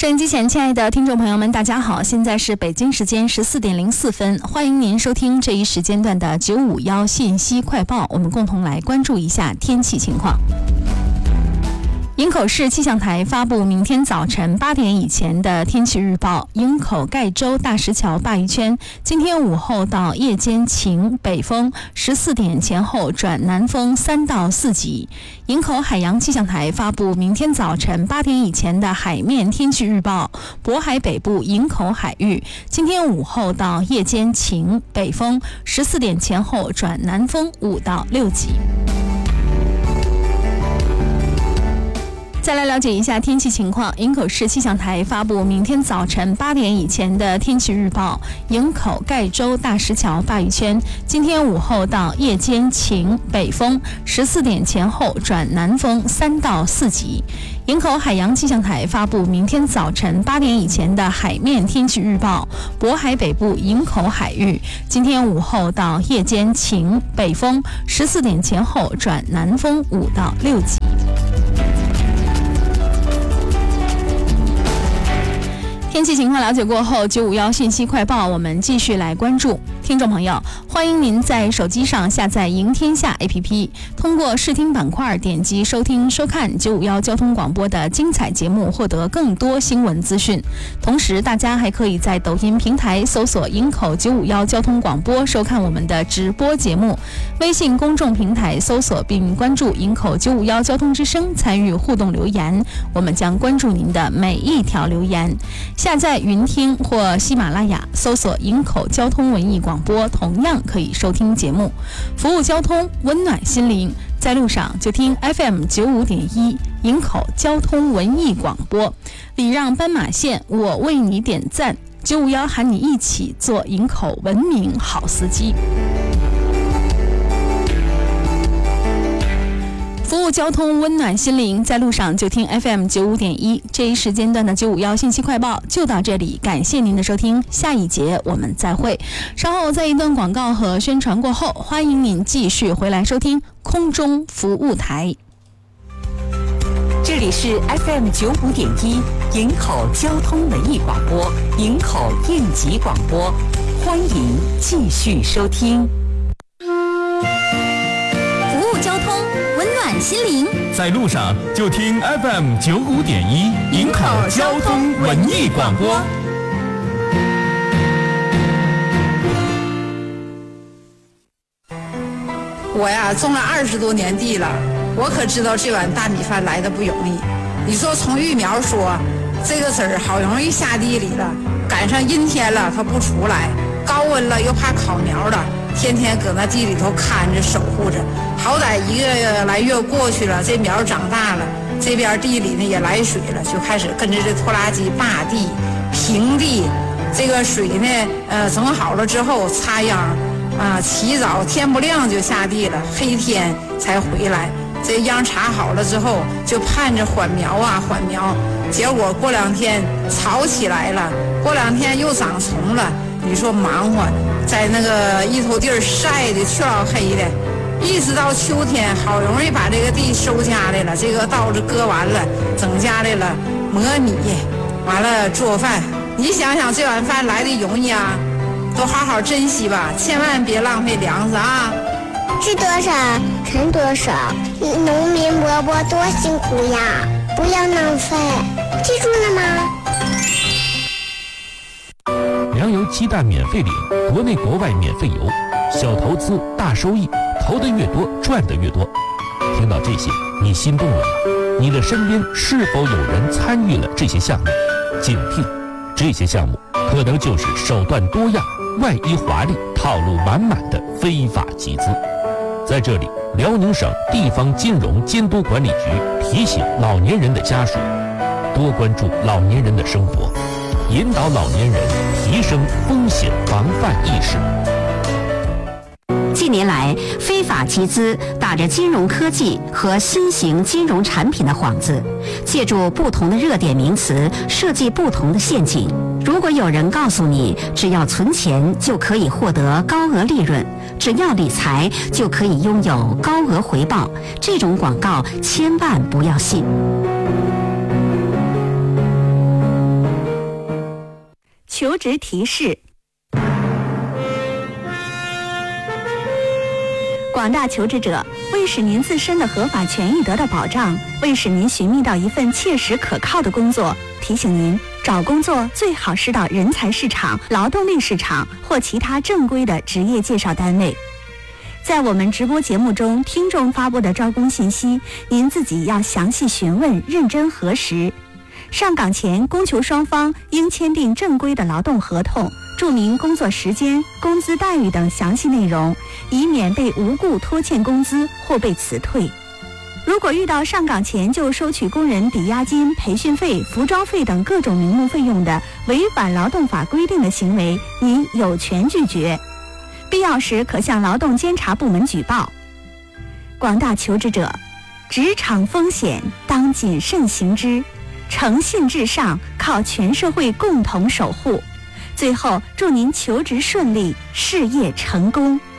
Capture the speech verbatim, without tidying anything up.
收音机前亲爱的听众朋友们，大家好，现在是北京时间十四点零四分，欢迎您收听这一时间段的九五一信息快报，我们共同来关注一下天气情况。营口市气象台发布明天早晨八点以前的天气预报：营口盖州大石桥鲅鱼圈，今天午后到夜间晴，北风，十四点前后转南风三到四级。营口海洋气象台发布明天早晨八点以前的海面天气预报：渤海北部营口海域，今天午后到夜间晴，北风，十四点前后转南风五到六级。再来了解一下天气情况。营口市气象台发布明天早晨八点以前的天气预报：营口盖州大石桥鲅鱼圈，今天午后到夜间晴，北风，十四点前后转南风三到四级。营口海洋气象台发布明天早晨八点以前的海面天气预报：渤海北部营口海域，今天午后到夜间晴，北风，十四点前后转南风五到六级。天气情况了解过后，九五一信息快报，我们继续来关注。听众朋友，欢迎您在手机上下载赢天下 A P P， 通过视听板块点击收听收看九五一交通广播的精彩节目，获得更多新闻资讯。同时，大家还可以在抖音平台搜索营口九五一交通广播，收看我们的直播节目。微信公众平台搜索并关注营口九五一交通之声，参与互动留言，我们将关注您的每一条留言。下载云听或喜马拉雅，搜索营口交通文艺广播，同样可以收听节目。服务交通，温暖心灵，在路上就听 F M 九五点一，营口交通文艺广播。礼让斑马线，我为你点赞。九五一喊你一起做营口文明好司机。服务交通，温暖心灵，在路上就听 F M 九五点一。这一时间段的九五一信息快报就到这里，感谢您的收听，下一节我们再会。稍后在一段广告和宣传过后，欢迎您继续回来收听空中服务台。 这里是 F M 九五点一，营口交通文艺广播，营口应急广播，欢迎继续收听。 心灵在路上就听 F M 九五点一，营口交通文艺广播。 我呀种了二十多年地了，我可知道这碗大米饭来的不容易。你说从育苗说，这个籽儿好容易下地里了，赶上阴天了它不出来，高温了又怕烤苗了，天天搁那地里头看着守护着，好歹一个来月过去了，这苗长大了，这边地里呢也来水了，就开始跟着这拖拉机扒地平地，这个水呢呃整好了之后插秧啊，起早天不亮就下地了，黑天才回来，这秧插好了之后就盼着缓苗啊缓苗，结果过两天草起来了，过两天又长虫了，你说忙活，在那个一头地儿晒的黢老黑的，一直到秋天好容易把这个地收家来了，这个稻子割完了整家来了，磨米完了做饭，你想想这碗饭来的容易啊，都好好珍惜吧，千万别浪费粮食啊。 吃多少存多少，农民伯伯多辛苦呀，不要浪费，记住了吗？ 粮油鸡蛋免费领，国内国外免费邮，小投资大收益，投得越多赚得越多。听到这些你心动了吗？你的身边是否有人参与了这些项目？警惕，这些项目可能就是手段多样、外衣华丽、套路满满的非法集资。在这里，辽宁省地方金融监督管理局提醒老年人的家属，多关注老年人的生活，引导老年人提升风险防范意识。 近年来，非法集资打着金融科技和新型金融产品的幌子，借助不同的热点名词设计不同的陷阱。如果有人告诉你只要存钱就可以获得高额利润，只要理财就可以拥有高额回报，这种广告千万不要信。 职提示。广大求职者，为使您自身的合法权益得到保障，为使您寻觅到一份切实可靠的工作，提醒您，找工作最好是到人才市场、劳动力市场或其他正规的职业介绍单位。在我们直播节目中，听众发布的招工信息，您自己要详细询问，认真核实。上岗前，供求双方应签订正规的劳动合同，注明工作时间、工资待遇等详细内容，以免被无故拖欠工资或被辞退。如果遇到上岗前就收取工人抵押金、培训费、服装费等各种名目费用的违反劳动法规定的行为，您有权拒绝，必要时可向劳动监察部门举报。广大求职者，职场风险当谨慎行之，诚信至上，靠全社会共同守护。最后，祝您求职顺利，事业成功。